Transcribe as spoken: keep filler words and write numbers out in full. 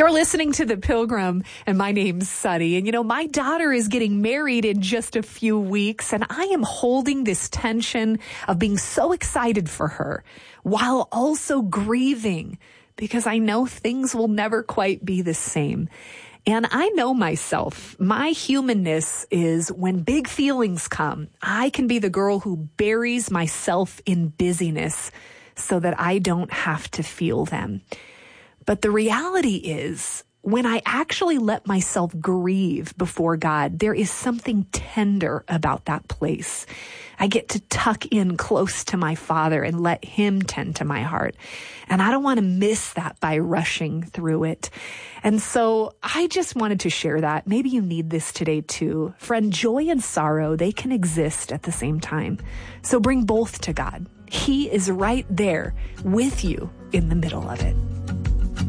You're listening to The Pilgrim, and my name's Sunny. And you know, my daughter is getting married in just a few weeks, and I am holding this tension of being so excited for her while also grieving because I know things will never quite be the same. And I know myself. My humanness is when big feelings come, I can be the girl who buries myself in busyness so that I don't have to feel them. But the reality is, when I actually let myself grieve before God, there is something tender about that place. I get to tuck in close to my Father and let Him tend to my heart. And I don't want to miss that by rushing through it. And so I just wanted to share that. Maybe you need this today too. Friend, joy and sorrow, they can exist at the same time. So bring both to God. He is right there with you in the middle of it.